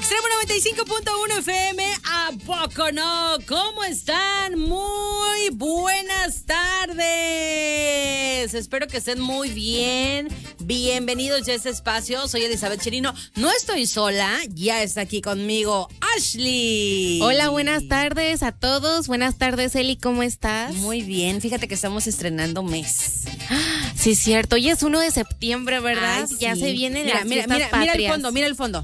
Extremo 95.1 FM, ¿a poco no? ¿Cómo están? Muy buenas tardes. Espero que estén muy bien. Bienvenidos ya a este espacio. Soy Elizabeth Chirino. No estoy sola, ya está aquí conmigo Ashley. Hola, buenas tardes a todos. Buenas tardes, Eli, ¿cómo estás? Muy bien, fíjate que estamos estrenando mes. Sí, es cierto. Hoy es 1 de septiembre, ¿verdad? Ay, Ya sí. se vienen las fiestas mira patrias. mira el fondo.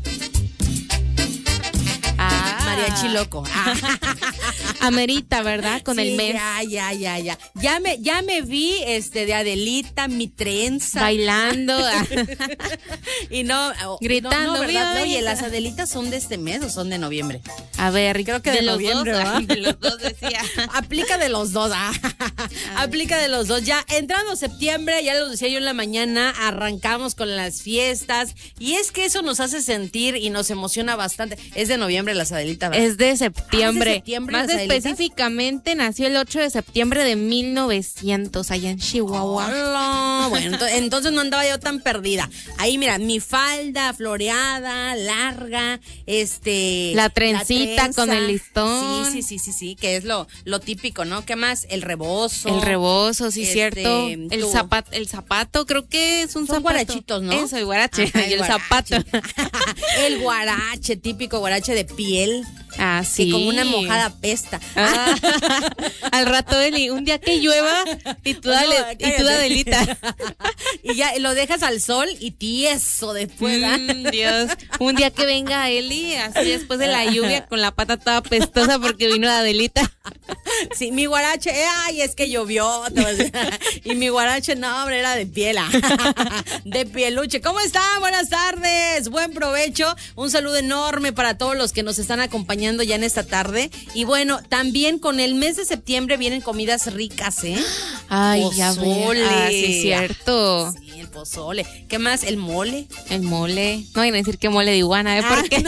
Mariachi loco. Amerita, ¿verdad? Con sí, el mes. Ya. Ya me vi de Adelita, mi trenza. Bailando. Y no, gritando. No, ¿verdad? Viva. Oye, ¿las Adelitas son de este mes o son de noviembre? A ver, creo que de noviembre, los dos, ¿verdad? de los dos decía. Aplica de los dos. Aplica de los dos. Ya entrando septiembre, ya lo decía yo en la mañana, arrancamos con las fiestas. Y es que eso nos hace sentir y nos emociona bastante. Es de noviembre las Adelitas, ¿verdad? Es de septiembre. ¿Es de septiembre Más las Adelitas? específicamente nació el 8 de septiembre de 1900 allá en Chihuahua. Hola. Bueno, entonces no andaba yo tan perdida. Ahí mira, mi falda floreada, larga, la trencita con el listón. Sí, que es lo típico, ¿no? ¿Qué más? El rebozo. El rebozo, sí, cierto. El zapato, creo que es un Son zapato. guarachitos, ¿no? Eso, el guarache. Ajá, y el guarache. zapato. El guarache, típico guarache de piel. Ah, sí. Que como una mojada pesta. Al rato, Eli, un día que llueva y tú dale, y tú Adelita. Y ya lo dejas al sol y tieso después. Dios. Un día que venga Eli, así después de la lluvia, con la pata toda pestosa porque vino Adelita. Sí, mi guarache, ay, es que llovió. Y mi guarache, no, hombre, era de piel. De pieluche. ¿Cómo están? Buenas tardes. Buen provecho. Un saludo enorme para todos los que nos están acompañando ya en esta tarde. Y bueno, también con el mes de septiembre vienen comidas ricas, ¿eh? Ay, pozole. ya ves. Ah, sí, cierto. Sí, el pozole. ¿Qué más? El mole. El mole. No vayan a decir que mole de iguana, ¿eh? ¿Por qué? No.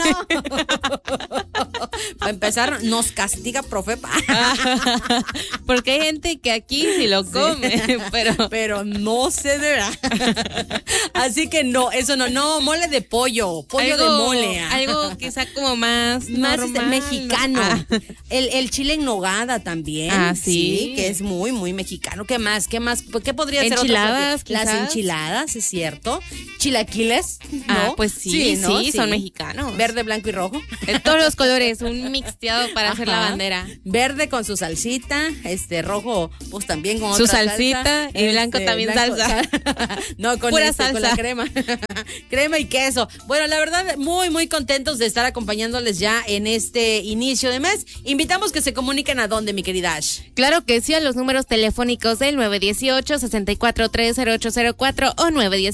Para empezar, nos castiga Profepa. Porque hay gente que aquí sí lo come, sí. pero no se debe. Así que no, eso no. No, mole de pollo de mole. Algo quizá como más normal. Mexicano. El chile en nogada también. Ah, sí. Que es muy, muy mexicano. ¿Qué más? ¿Qué podría ser? Enchiladas, las enchiladas, es cierto. Chilaquiles, ¿no? Ah, pues sí, son mexicanos. Verde, blanco y rojo. De todos los colores, un mixteado para hacer la bandera. Verde con su salsita, rojo, pues también con su otra salsita salsa. Y blanco también salsa. No, con pura salsa. Con la crema. Crema y queso. Bueno, la verdad, muy, muy contentos de estar acompañándoles ya en este inicio de mes. Invitamos que se comuniquen a dónde, mi querida Ash. Claro que sí, a los números telefónicos del 918-64-30804 o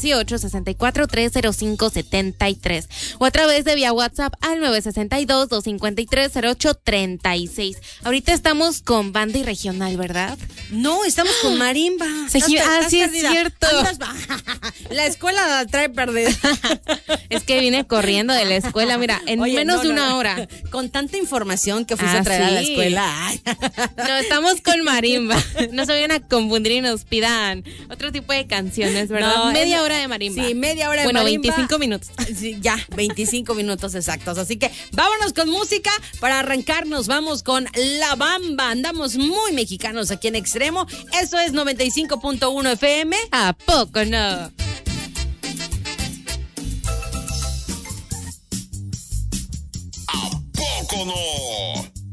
918-64-30573 o a través de vía WhatsApp al 962-253-0836. Ahorita estamos con banda y regional, ¿verdad? No, estamos con marimba. Sí, es cierto. La escuela la trae perdida. Es que vine corriendo de la escuela, mira, en menos de una hora. Con tanta información que fuiste a traer a la escuela. Ay. No, estamos con marimba. No se vayan a confundir y nos pidan otro tipo de canciones, ¿verdad? No, media hora de marimba. Sí, media hora de marimba. Bueno, 25 minutos. Sí, ya, 25 minutos exactos. Así que vámonos con música para arrancarnos. Vamos con La Bamba. Andamos muy mexicanos aquí en Extremo. Eso es 95.1 FM. ¿A poco no? ¿A poco no?